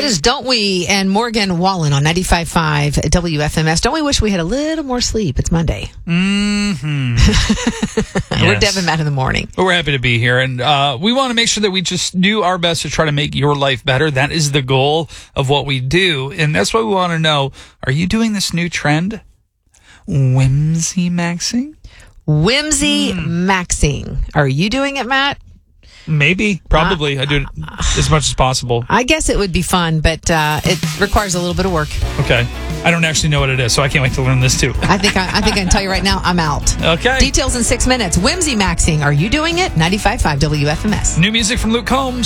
is Don't We and Morgan Wallen on 95.5 WFMS. Don't we wish we had a little more sleep? It's Monday. Mm-hmm. We're Yes. Deb and Matt in the morning. But we're happy to be here, and we want to make sure that we just do our best to try to make your life better. That is the goal of what we do, and that's why we want to know, are you doing this new trend? Whimsy maxing? Whimsy maxing. Are you doing it, Matt? Maybe. Probably. I do it as much as possible. I guess it would be fun, but it requires a little bit of work. Okay. I don't actually know what it is, so I can't wait to learn this too. I think I can tell you right now, I'm out. Okay. Details in 6 minutes. Whimsy maxing. Are you doing it? 95.5 WFMS. New music from Luke Combs.